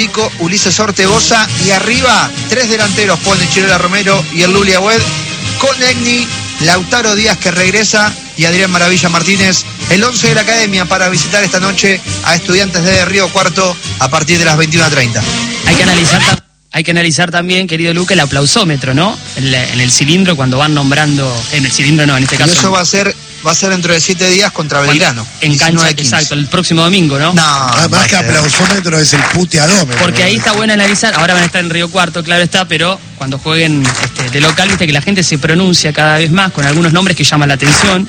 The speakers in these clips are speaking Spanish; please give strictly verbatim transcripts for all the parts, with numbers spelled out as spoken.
Ulises Ortegoza, y arriba tres delanteros, Paul de Chirola Romero y el Luli Agüed, con Egni, Lautaro Díaz que regresa y Adrián Maravilla Martínez, el once de la academia para visitar esta noche a Estudiantes de Río Cuarto a partir de las veintiuna treinta. Hay que analizar, hay que analizar también, querido Luca, el aplausómetro, ¿no? En, la, en el cilindro cuando van nombrando, en el cilindro no, en este caso. Y eso va a ser va a ser dentro de siete días contra Belgrano. En cancha, exacto, el próximo domingo, ¿no? No, ah, más que aplausómetro es el puteadómetro. Porque ahí está bueno analizar, ahora van a estar en Río Cuarto, claro está, pero cuando jueguen este, de local, viste que la gente se pronuncia cada vez más con algunos nombres que llaman la atención.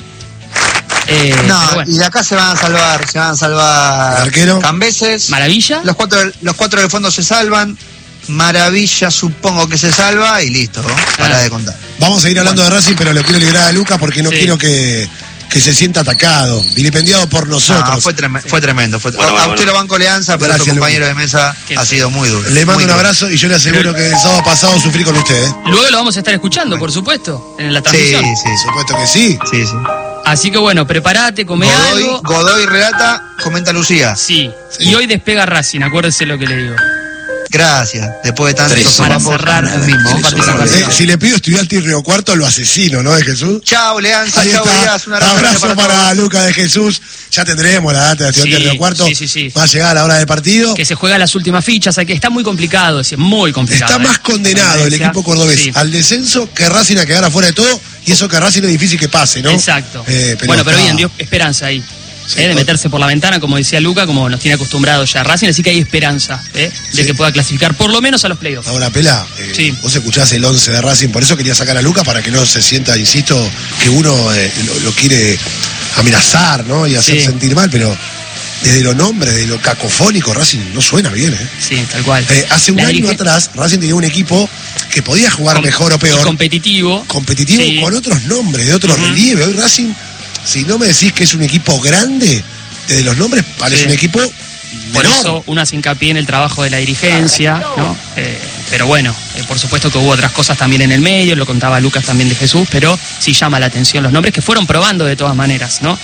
Eh, no, bueno. Y de acá se van a salvar, se van a salvar ¿el arquero? Cambeses. Maravilla. Los cuatro, los cuatro del fondo se salvan. Maravilla supongo que se salva y listo, ¿no? Para ah. de contar. Vamos a ir hablando bueno. de Racing, pero lo quiero liberar a Luca porque no sí. quiero que, que se sienta atacado, vilipendiado por nosotros. No, fue, trem fue tremendo. Fue bueno, a usted lo banco Leanza, pero su compañero de mesa Qué ha sido muy duro. Le mando muy un duro. abrazo y yo le aseguro pero, que el sábado pasado sufrí con usted. ¿eh? Luego lo vamos a estar escuchando, por supuesto, en la transmisión. Sí, sí, por supuesto que sí. Sí, sí. Así que bueno, prepárate, come Godoy, algo. Godoy relata, comenta Lucía. Sí. sí, y hoy despega Racing, acuérdese lo que le digo. Gracias, después de tantos para cerrar el mismo. Eh, si le pido Estudiante y Río Cuarto, lo asesino, ¿no? De Jesús. Chao, Leanza, chao, Díaz. Un abrazo, abrazo para, para Luca de Jesús. Ya tendremos la data de Estudiante sí, y Río Cuarto. Sí, sí, sí. Va a llegar a la hora del partido. Que se juega las últimas fichas, que está muy complicado, es muy complicado. Está ¿eh? más condenado el equipo cordobés sí. al descenso que Racing a quedar afuera de todo, y eso que Racing es difícil que pase, ¿no? Exacto. Eh, pero bueno, está... pero bien, dio esperanza ahí. Sí, ¿eh? De meterse por la ventana, como decía Luca, como nos tiene acostumbrado ya Racing, así que hay esperanza ¿eh? de sí. que pueda clasificar por lo menos a los playoffs. Ahora, Pela, eh, sí. vos escuchás el once de Racing, por eso quería sacar a Luca, para que no se sienta, insisto, que uno eh, lo, lo quiere amenazar, ¿no? Y hacer sí. sentir mal, pero desde los nombres, de lo cacofónico, Racing no suena bien, ¿eh? Sí, tal cual. Eh, hace un la año dirige... atrás, Racing tenía un equipo que podía jugar Com mejor o peor. Y competitivo. Competitivo sí. con otros nombres, de otro uh-huh. relieve. Hoy Racing, si no me decís que es un equipo grande, desde los nombres parece sí. un equipo por menor. Eso uno hace hincapié en el trabajo de la dirigencia, ¿no? Eh, pero bueno, eh, por supuesto que hubo otras cosas también en el medio, lo contaba Lucas también de Jesús, pero sí llama la atención los nombres que fueron probando de todas maneras, ¿no?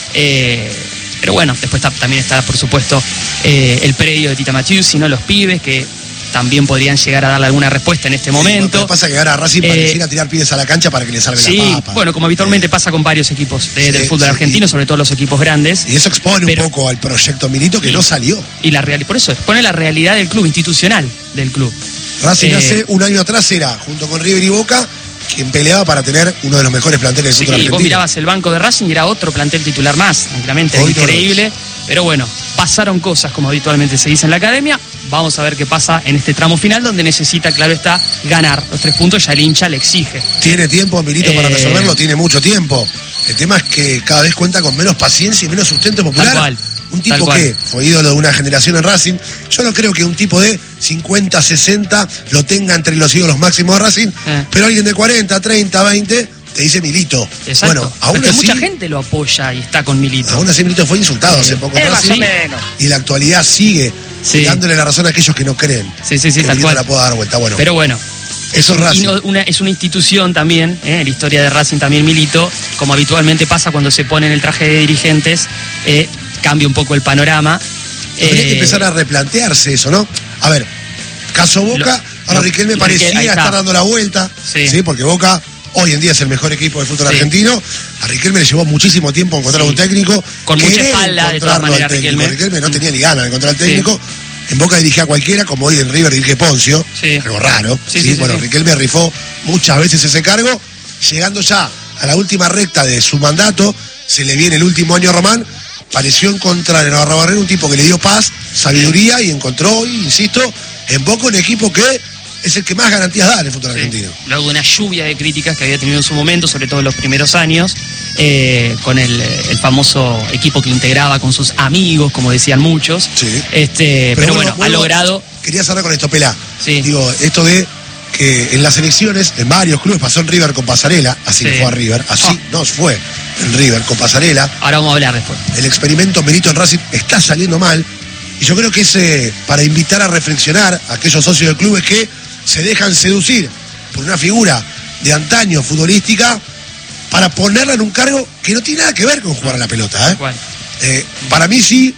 Eh, pero bueno, después está, también está, por supuesto, eh, el predio de Tita Matiusi, ¿no? Los pibes que también podrían llegar a darle alguna respuesta en este sí, momento. Lo que pasa es que ahora Racing eh, pareciera tirar pibes a la cancha para que le salga sí, la papa. Bueno, como habitualmente eh, pasa con varios equipos de, sí, del fútbol sí, argentino, sobre todo los equipos grandes. Y eso expone pero, un poco al proyecto Milito que sí, no salió. Y la real, por eso expone la realidad del club, institucional del club. Racing eh, hace un año atrás era, junto con River y Boca, quien peleaba para tener uno de los mejores planteles del sí, fútbol argentino. Vos mirabas el banco de Racing y era otro plantel titular más, tranquilamente, Hoy increíble. No pero bueno, pasaron cosas, como habitualmente se dice en la academia. Vamos a ver qué pasa en este tramo final, donde necesita, claro está, ganar los tres puntos. Ya el hincha le exige. ¿Tiene tiempo, Milito, eh, para resolverlo? Tiene mucho tiempo. El tema es que cada vez cuenta con menos paciencia y menos sustento popular. Tal cual. Un tipo que fue ídolo de una generación en Racing. Yo no creo que un tipo de cincuenta, sesenta lo tenga entre los ídolos máximos de Racing, eh. pero alguien de cuarenta, treinta, veinte... te dice Milito. Exacto. Bueno, aún así, mucha gente lo apoya y está con Milito. Aún así Milito fue insultado sí. hace poco en Racing, y la actualidad sigue sí. dándole la razón a aquellos que no creen. Sí, sí, sí, que tal Milito cual. la pueda dar vuelta. Bueno, pero bueno. Eso es Racing. Una, es una institución también, ¿eh? En la historia de Racing también Milito, como habitualmente pasa cuando se pone en el traje de dirigentes, eh, cambia un poco el panorama. Eh, Tiene que empezar a replantearse eso, ¿no? A ver, caso Boca, lo, ahora lo, Riquelme parecía estar dando la vuelta, sí. ¿sí? Porque Boca hoy en día es el mejor equipo de fútbol sí. argentino. A Riquelme le llevó muchísimo tiempo encontrar sí. un técnico. Con mucha espalda, de todas maneras, Riquelme. Riquelme no tenía ni ganas de encontrar al técnico. Sí. En Boca dirigía a cualquiera, como hoy en River dirige Poncio. Sí. Algo raro. Sí, ¿sí? Sí, bueno, sí. Riquelme rifó muchas veces ese cargo. Llegando ya a la última recta de su mandato, se le viene el último año a Román. Pareció encontrar en Navarro un tipo que le dio paz, sabiduría, y encontró hoy, insisto, en Boca un equipo que es el que más garantías da en el fútbol sí. argentino. Luego de una lluvia de críticas que había tenido en su momento, sobre todo en los primeros años, eh, con el, el famoso equipo que integraba con sus amigos, como decían muchos. Sí. Este, pero, pero bueno, bueno, ha logrado... Quería cerrar con esto, Pelá. Sí. Digo, esto de que en las elecciones, en varios clubes, pasó en River con Pasarela, así sí. fue a River, así oh. nos fue en River con Pasarela. Ahora vamos a hablar después. El experimento Milito en Racing está saliendo mal, y yo creo que es eh, para invitar a reflexionar a aquellos socios de clubes que se dejan seducir por una figura de antaño futbolística para ponerla en un cargo que no tiene nada que ver con jugar a la pelota. ¿eh? ¿Cuál? Eh, para mí sí,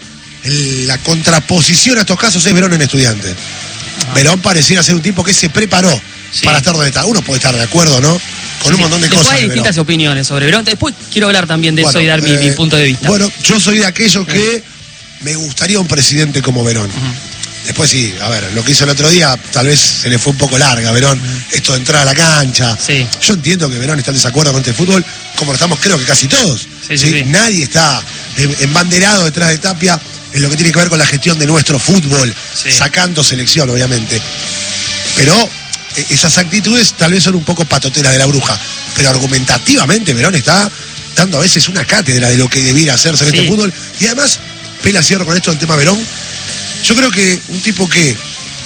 el, la contraposición a estos casos es Verón en Estudiantes. Ah. Verón pareciera ser un tipo que se preparó sí. para estar donde está. Uno puede estar de acuerdo, ¿no? Con un sí, montón de Después cosas. Hay distintas Verón. opiniones sobre Verón. Después quiero hablar también de bueno, eso y dar mi, eh, mi punto de vista. Bueno, yo soy de aquellos que me gustaría un presidente como Verón. Uh-huh. Después sí, a ver, lo que hizo el otro día tal vez se le fue un poco larga, Verón, uh-huh. esto de entrar a la cancha. Sí. Yo entiendo que Verón está en desacuerdo con este fútbol, como lo estamos creo que casi todos. Sí, ¿sí? Sí, sí. Nadie está embanderado detrás de Tapia en lo que tiene que ver con la gestión de nuestro fútbol, sí. sacando selección, obviamente. Pero esas actitudes tal vez son un poco patoteras de la bruja, pero argumentativamente Verón está dando a veces una cátedra de lo que debiera hacerse en sí. este fútbol. Y además, Pela, cierro con esto del tema Verón, yo creo que un tipo que,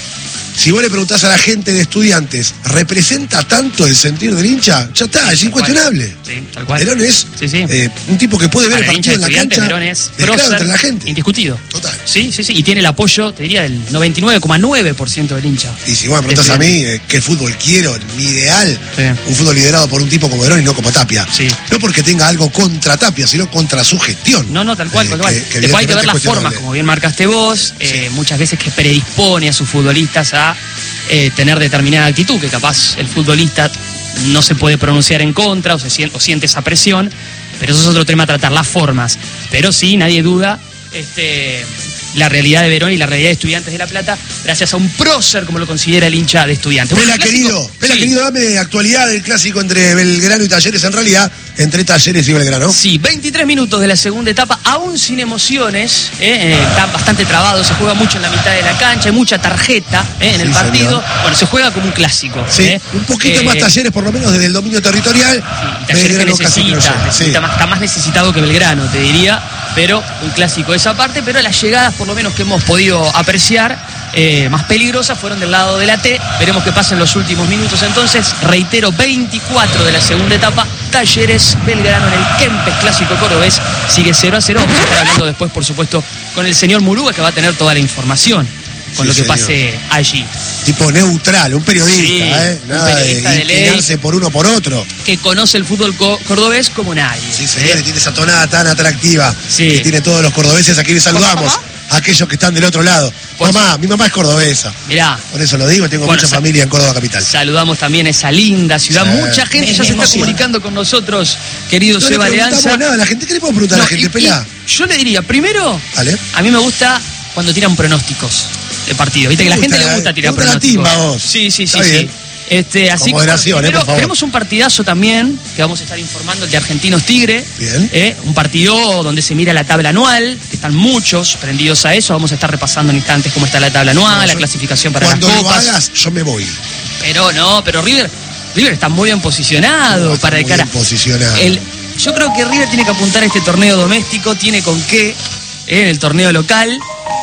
si vos le preguntás a la gente de Estudiantes, ¿representa tanto el sentir del hincha? Ya está, es incuestionable. Sí, tal cual. Verón es sí, sí. Eh, un tipo que puede ver Para el partido en la cancha. Verón es prócer, entre la gente. Indiscutido. Total. Sí, sí, sí. Y tiene el apoyo, te diría, del noventa y nueve coma nueve por ciento del hincha. Y si vos me preguntás a mí eh, qué fútbol quiero, mi ideal, sí. un fútbol liderado por un tipo como Verón y no como Tapia. Sí. No porque tenga algo contra Tapia, sino contra su gestión. No, no, tal cual, eh, tal cual. Que, que Después hay que ver las formas, como bien marcaste vos, eh, sí. muchas veces que predispone a sus futbolistas a Eh, tener determinada actitud, que capaz el futbolista no se puede pronunciar en contra o, se siente, o siente esa presión, pero eso es otro tema a tratar, las formas. Pero sí, nadie duda este, la realidad de Verón y la realidad de Estudiantes de La Plata, gracias a un prócer, como lo considera el hincha de Estudiantes. Pela, bueno, querido, Pela, sí. querido, dame actualidad del clásico entre Belgrano y Talleres, en realidad, entre Talleres y Belgrano. Sí, veintitrés minutos de la segunda etapa, aún sin emociones, eh, eh, está bastante trabado, se juega mucho en la mitad de la cancha, hay mucha tarjeta eh, en sí, el partido. Señor. Bueno, se juega como un clásico. Sí, eh. un poquito eh, más Talleres, por lo menos desde el dominio territorial. Sí, Talleres que necesita, necesita sí. más, está más necesitado que Belgrano, te diría, pero un clásico de esa parte, pero las llegadas, por lo menos que hemos podido apreciar, eh, más peligrosas fueron del lado de la T. Veremos qué pasa en los últimos minutos. Entonces, reitero, veinticuatro de la segunda etapa, Talleres Belgrano en el Kempes Clásico Cordobés, sigue cero a cero. Vamos a estar hablando después, por supuesto, con el señor Murúa, que va a tener toda la información con sí, lo que señor. pase allí. Tipo neutral, un periodista, sí, ¿eh? Nada un periodista de, de inclinarse por uno por otro. Que conoce el fútbol co cordobés como nadie. Sí, señor, ¿eh? Y tiene esa tonada tan atractiva sí. que tiene todos los cordobeses a quienes saludamos. A aquellos que están del otro lado. Pues, mamá, mi mamá es cordobesa. Mirá. Por eso lo digo, tengo bueno, mucha familia en Córdoba capital. Saludamos también a esa linda ciudad. Sí. Mucha gente ya se está comunicando con nosotros, querido no Seba Leanza. Nada, la gente, ¿qué le puedo preguntar no, a la gente, y, Pela? Y yo le diría, primero, ¿vale? A mí me gusta cuando tiran pronósticos de partido. Viste que a la gente le gusta tirar pronósticos. La timba, vos. Sí, sí, sí, está sí. Bien. Este, así que, pero eh, tenemos un partidazo también que vamos a estar informando, el de Argentinos Tigre. Bien. Eh, un partido donde se mira la tabla anual, que están muchos prendidos a eso. Vamos a estar repasando en instantes cómo está la tabla anual, no, la clasificación para las copas. Cuando lo hagas, yo me voy. Pero no, pero River, River está muy bien posicionado no, para de cara. Bien posicionado. El, yo creo que River tiene que apuntar a este torneo doméstico, tiene con qué eh, en el torneo local.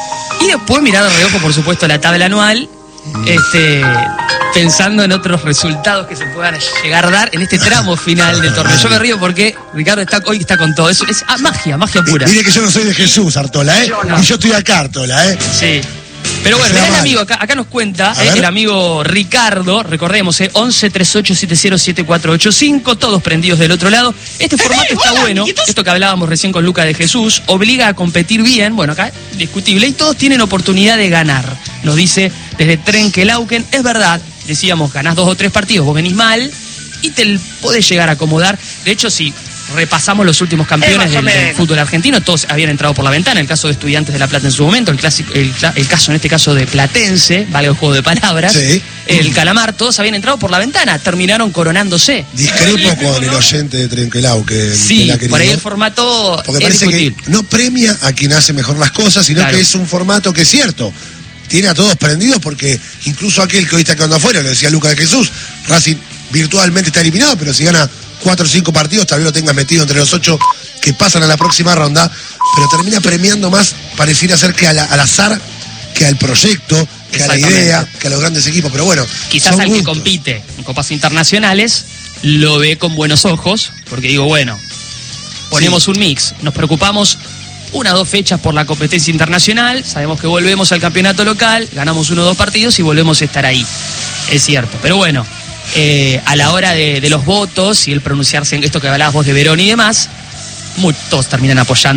Y después mirar de reojo, por supuesto, la tabla anual. Este, pensando en otros resultados que se puedan llegar a dar en este tramo final del torneo. Yo me río porque Ricardo está, hoy está con todo. Es, es ah, magia, magia pura. Mire que yo no soy de Jesús, Artola, ¿eh? Yo no. Y yo estoy acá, Artola, ¿eh? Sí. Pero bueno, el amigo, acá, acá nos cuenta, eh, el amigo Ricardo, recordemos, eh, once, treinta y ocho, setenta, siete cuatro ocho cinco, todos prendidos del otro lado. Este formato está bueno, esto que hablábamos recién con Luca de Jesús, obliga a competir bien, bueno, acá discutible, y todos tienen oportunidad de ganar, nos dice desde Trenquelauquen. Es verdad, decíamos, ganás dos o tres partidos, vos venís mal y te podés llegar a acomodar. De hecho, sí. Repasamos los últimos campeones del, del fútbol argentino, todos habían entrado por la ventana, el caso de Estudiantes de La Plata en su momento, el, clásico, el, el caso en este caso de Platense, vale el juego de palabras, sí. el Calamar, todos habían entrado por la ventana, terminaron coronándose. Discrepo con el oyente de Trenquelauquen. Sí, por ahí el formato porque parece que no premia a quien hace mejor las cosas, sino claro. que es un formato que es cierto, tiene a todos prendidos, porque incluso aquel que hoy está quedando afuera, lo decía Luca de Jesús, Racing virtualmente está eliminado, pero si gana cuatro o cinco partidos, tal vez lo tengas metido entre los ocho que pasan a la próxima ronda, pero termina premiando más, pareciera ser que a la, al azar, que al proyecto, que a la idea, que a los grandes equipos, pero bueno. Quizás al gustos. Que compite en copas internacionales lo ve con buenos ojos, porque digo, bueno, ponemos sí. un mix, nos preocupamos una o dos fechas por la competencia internacional, sabemos que volvemos al campeonato local, ganamos uno o dos partidos y volvemos a estar ahí, es cierto, pero bueno. Eh, a la hora de, de los votos y el pronunciarse en esto que hablabas vos de Verón y demás, muchos terminan apoyando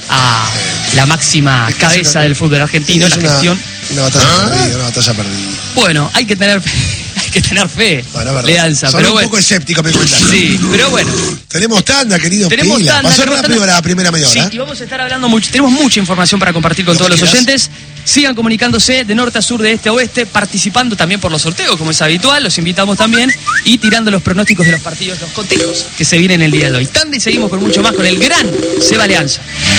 a la máxima es cabeza una, del fútbol argentino, la una, gestión. Una batalla ¿Ah? perdida, una batalla perdida. Bueno, hay que tener hay que tener fe, bueno, Leanza. Son pero un bueno. poco escéptico, me cuentan. Sí, pero bueno. Tenemos tanda, querido. Tenemos Pila. tanda. Pasó tenemos rápido tanda. la primera media hora. Sí, y vamos a estar hablando mucho. Tenemos mucha información para compartir con ¿Lo todos los oyentes. Sigan comunicándose de norte a sur, de este a oeste, participando también por los sorteos, como es habitual. Los invitamos también y tirando los pronósticos de los partidos, los cotejos que se vienen el día de hoy. Tanda y seguimos con mucho más con el gran Seba Leanza.